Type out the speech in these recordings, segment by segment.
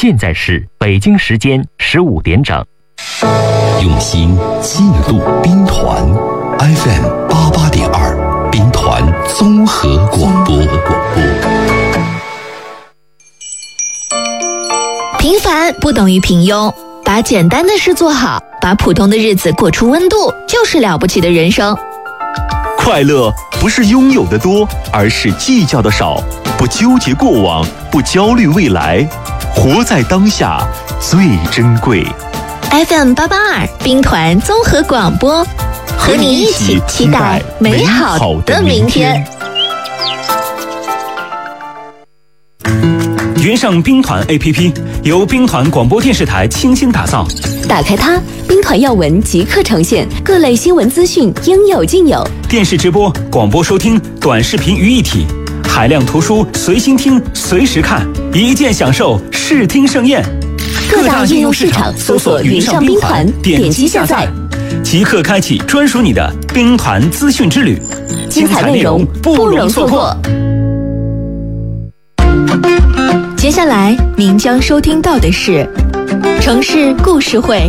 现在是北京时间15点整。 用心记录兵团 FM88.2兵团综合广播。 平凡不等于平庸，把简单的事做好，把普通的日子过出温度，就是了不起的人生。 快乐不是拥有的多，而是计较的少，不纠结过往，不焦虑未来，活在当下最珍贵。 FM882兵团综合广播，和你一起期待美好的明天。 云上兵团 APP 由兵团广播电视台倾心打造， 打开它，兵团要闻即刻呈现，各类新闻资讯应有尽有， 电视直播、广播收听、短视频于一体，海量图书随心听随时看，一键享受视听盛宴。 各大应用市场搜索云上兵团，点击下载， 即刻开启专属你的兵团资讯之旅， 精彩内容不容错过。 接下来您将收听到的是城市故事会。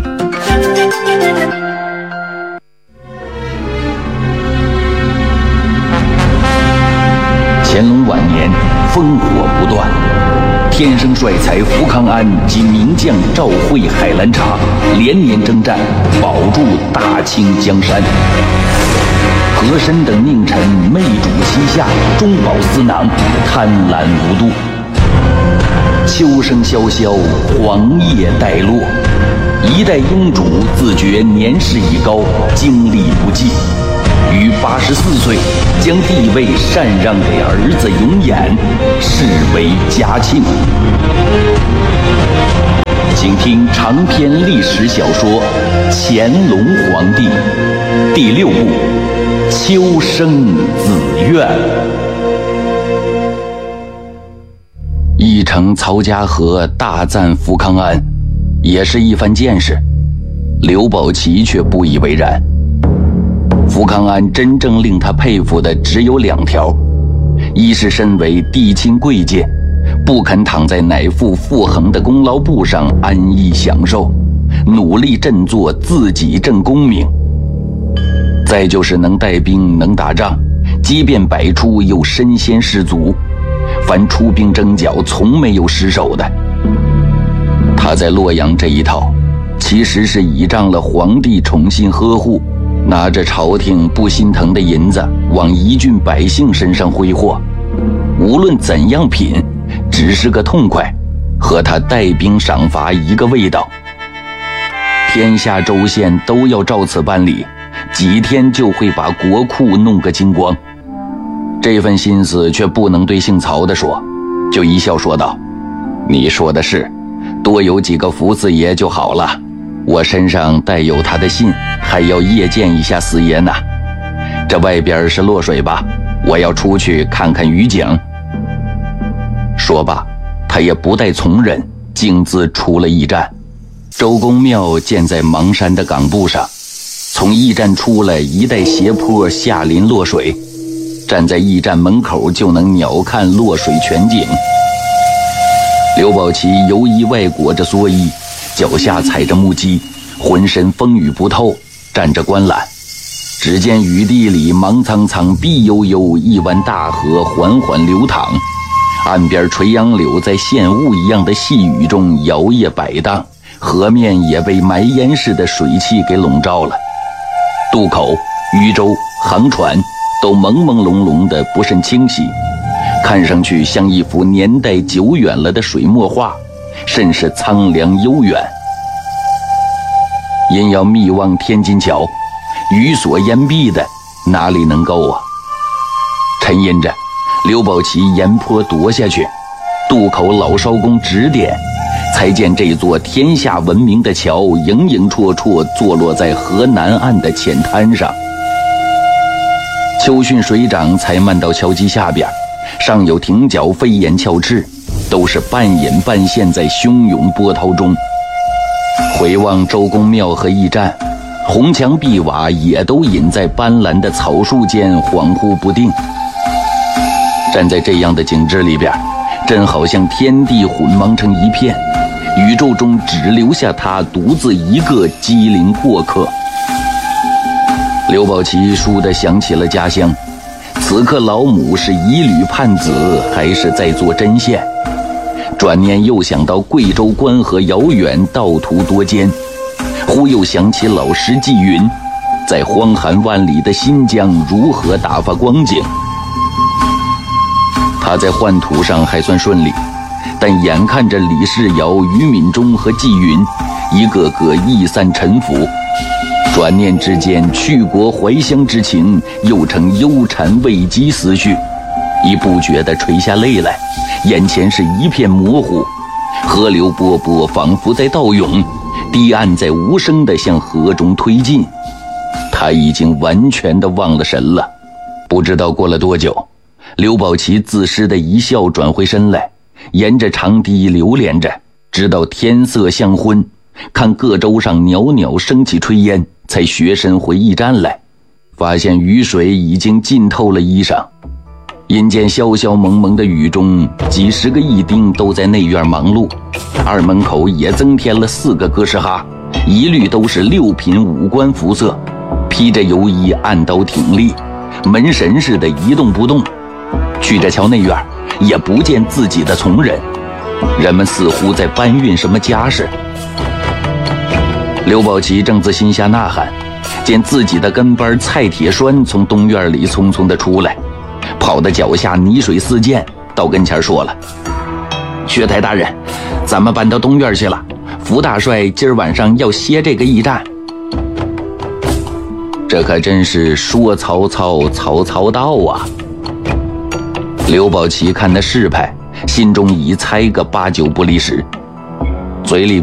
乾隆晚年，烽火不断，天生帅才福康安及名将赵惠、海兰察连年征战，保住大清江山。和珅等佞臣媚主膝下，中饱私囊，贪婪无度。秋声萧萧，黄叶带落，一代英主自觉年事已高，精力不济，于84岁将帝位禅让给儿子永琰，视为嘉庆。请听长篇历史小说《乾隆皇帝》第6部《秋生子愿》。一城曹家河大赞福康安，也是一番见识。刘宝琦却不以为然。福康安真正令他佩服的只有2条：一是身为帝亲贵贱，不肯躺在乃父傅恒的功劳簿上安逸享受，努力振作自己正功名；再就是能带兵能打仗，机变百出又身先士卒，凡出兵征剿从没有失手的。他在洛阳这一套，其实是倚仗了皇帝宠信呵护，拿着朝廷不心疼的银子往一郡百姓身上挥霍，无论怎样品，只是个痛快，和他带兵赏罚一个味道。天下州县都要照此办理，几天就会把国库弄个精光。这份心思却不能对姓曹的说，就一笑说道：“你说的是，多有几个福四爷就好了。我身上带有他的信，还要谒见一下四爷呢。这外边是落水吧？我要出去看看雨景。”说罢，他也不带从人，径自出了驿站。周公庙建在邙山的港埠上，从驿站出来一带斜坡，下临落水。站在驿站门口就能鸟瞰落水全景。刘宝琦犹衣外裹着蓑衣，脚下踩着木屐，浑身风雨不透，站着观览。只见雨地里茫苍苍碧悠悠一湾大河缓缓流淌，岸边垂杨柳在线雾一样的细雨中摇曳摆荡，河面也被埋烟似的水汽给笼罩了。渡口、渔舟、航船都朦朦胧胧的不甚清晰，看上去像一幅年代久远了的水墨画，甚是苍凉悠远。因要密望天津桥，雨所淹蔽的哪里能够啊？沉吟着，刘宝琦沿坡踱下去，渡口老艄公指点，才见这座天下闻名的桥影影绰绰坐落在河南岸的浅滩上。秋汛水涨才漫到桥基下边，上有艇脚飞檐翘翅，都是半隐半现在汹涌波涛中。回望周公庙和驿站，红墙碧瓦也都隐在斑斓的草树间恍惚不定。站在这样的景致里边，真好像天地混茫成一片， 宇宙中只留下他独自一个机灵过客。刘宝奇倏地想起了家乡，此刻老母是一缕盼子，还是在做针线？转念又想到贵州关河遥远，道途多艰，忽又想起老师纪云在荒寒万里的新疆如何打发光景。他在换土上还算顺利，但眼看着李世尧、于敏中和纪云一个个逸散沉浮，转念之间，去国怀乡之情又成忧谗畏讥思绪，已不觉地垂下泪来，眼前是一片模糊，河流波波仿佛在倒涌，堤岸在无声地向河中推进。他已经完全地忘了神了。不知道过了多久，刘宝奇自失的一笑，转回身来，沿着长堤流连着，直到天色向昏，看各舟上袅袅升起炊烟，才学身回驿站来，发现雨水已经浸透了衣裳。因见潇潇蒙蒙的雨中，几十个义丁都在内院忙碌，二门口也增添了4个哥什哈，一律都是6品武官服色，披着油衣，按刀挺立，门神似的一动不动。去着瞧内院，也不见自己的从人，人们似乎在搬运什么家事。刘宝奇正自心下呐喊，见自己的跟班蔡铁栓从东院里匆匆地出来，跑得脚下泥水四溅，到跟前说了：“薛台大人，咱们搬到东院去了，福大帅今儿晚上要歇这个驿站。”这可真是说曹操，曹操到啊！刘宝奇看那势派，心中已猜个8、9不离10，嘴里